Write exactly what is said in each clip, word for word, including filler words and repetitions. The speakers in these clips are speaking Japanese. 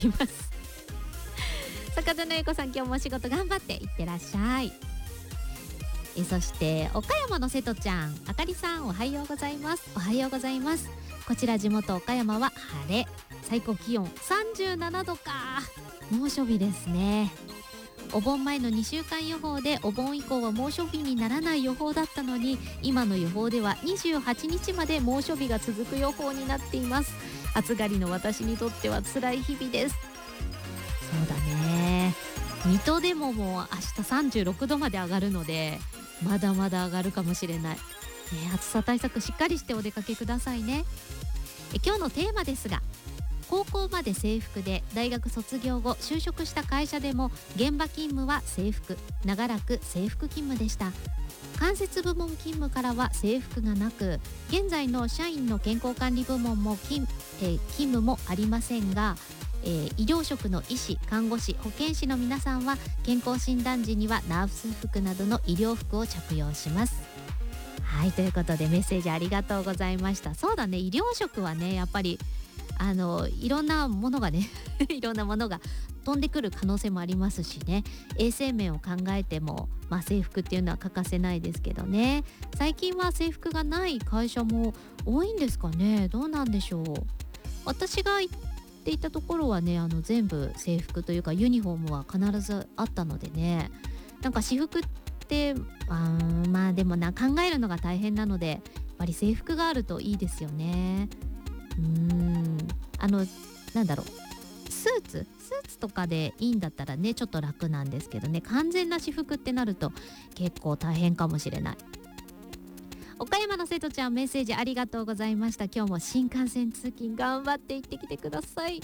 います坂田の英子さん、今日もお仕事頑張っていってらっしゃい。えそして岡山の瀬戸ちゃん、あかりさん、おはようございます。おはようございます。こちら地元岡山は晴れ、最高気温さんじゅうななどか、猛暑日ですね。お盆前のにしゅうかん予報でお盆以降は猛暑日にならない予報だったのに、今の予報ではにじゅうはちにちまで猛暑日が続く予報になっています。暑がりの私にとっては辛い日々です。そうだね、水戸でももう明日さんじゅうろくどまで上がるので、まだまだ上がるかもしれない、ね、暑さ対策しっかりしてお出かけくださいね。え今日のテーマですが、高校まで制服で大学卒業後就職した会社でも現場勤務は制服、長らく制服勤務でした。間接部門勤務からは制服がなく、現在の社員の健康管理部門も勤、えー、勤務もありませんが、えー、医療職の医師、看護師、保健師の皆さんは健康診断時にはナース服などの医療服を着用します。はい、ということでメッセージありがとうございました。そうだね、医療職はね、やっぱりあのいろんなものがねいろんなものが飛んでくる可能性もありますしね、衛生面を考えても、まあ、制服っていうのは欠かせないですけどね。最近は制服がない会社も多いんですかね。どうなんでしょう。私が行っていたところはね、あの全部制服というかユニフォームは必ずあったのでね、なんか私服ってあまあでもな、考えるのが大変なので、やっぱり制服があるといいですよね。うーんあのなんだろう、スーツスーツとかでいいんだったらね、ちょっと楽なんですけどね、完全な私服ってなると結構大変かもしれない。岡山の生徒ちゃん、メッセージありがとうございました。今日も新幹線通勤頑張って行ってきてください。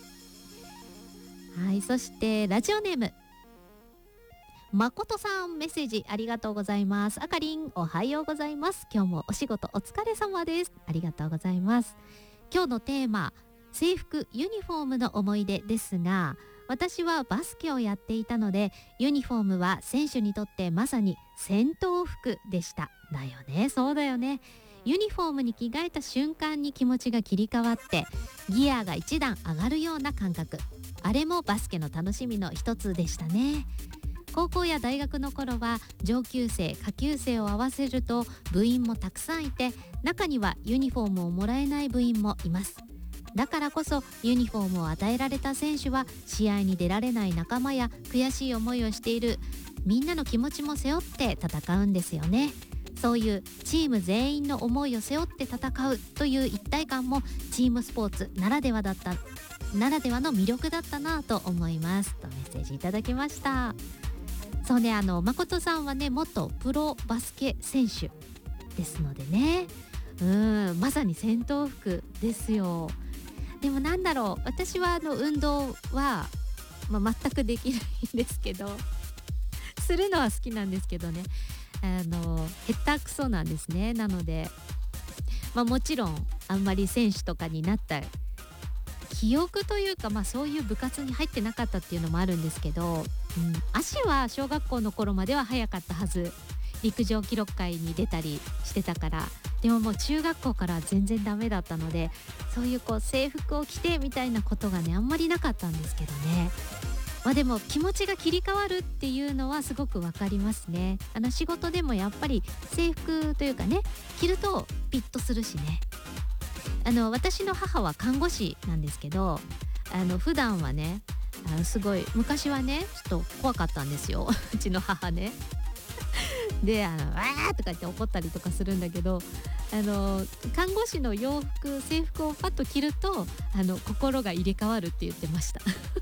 はい、そしてラジオネームまことさん、メッセージありがとうございます。あかりん、おはようございます。今日もお仕事お疲れ様です。ありがとうございます。今日のテーマ、制服ユニフォームの思い出ですが、私はバスケをやっていたので、ユニフォームは選手にとってまさに戦闘服でした。だよね、そうだよね。ユニフォームに着替えた瞬間に気持ちが切り替わってギアが一段上がるような感覚、あれもバスケの楽しみの一つでしたね。高校や大学の頃は上級生下級生を合わせると部員もたくさんいて、中にはユニフォームをもらえない部員もいます。だからこそユニフォームを与えられた選手は試合に出られない仲間や悔しい思いをしているみんなの気持ちも背負って戦うんですよね。そういうチーム全員の思いを背負って戦うという一体感もチームスポーツならではだったならではの魅力だったなと思いますとメッセージいただきました。そうね、あの誠さんはね、元プロバスケ選手ですのでね、うーんまさに戦闘服ですよ。でもなんだろう、私はあの運動は、まあ、全くできないんですけどするのは好きなんですけどね、あの下手くそなんですね。なので、まあ、もちろんあんまり選手とかになった記憶というか、まあ、そういう部活に入ってなかったっていうのもあるんですけど、うん、足は小学校の頃までは速かったはず。陸上記録会に出たりしてたから。でももう中学校から全然ダメだったので、そういうこう制服を着てみたいなことがね、あんまりなかったんですけどね。まあでも気持ちが切り替わるっていうのはすごくわかりますね。あの仕事でもやっぱり制服というかね、着るとピッとするしね。あの私の母は看護師なんですけど、あの普段はね、あのすごい昔はねちょっと怖かったんですようちの母ねで、あのわーとか言って怒ったりとかするんだけど、あの看護師の洋服制服をパッと着るとあの心が入れ替わるって言ってました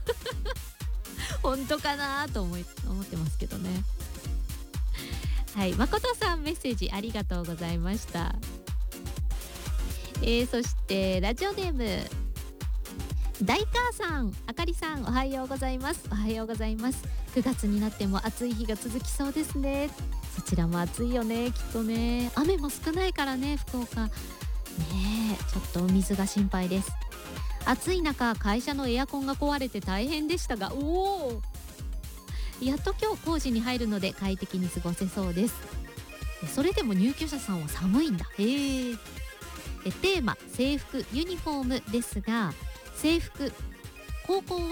本当かなと思い思ってますけどね。はい、誠さん、メッセージありがとうございました。えー、そしてラジオネーム大母さん、あかりさん、おはようございます。おはようございます。くがつになっても暑い日が続きそうですね。そちらも暑いよね、きっとね。雨も少ないからね、福岡ね。えちょっとお水が心配です。暑い中、会社のエアコンが壊れて大変でしたが、おお、やっと今日工事に入るので快適に過ごせそうです。それでも入居者さんは寒いんだ。へえ。テーマ制服ユニフォームですが、制服高校は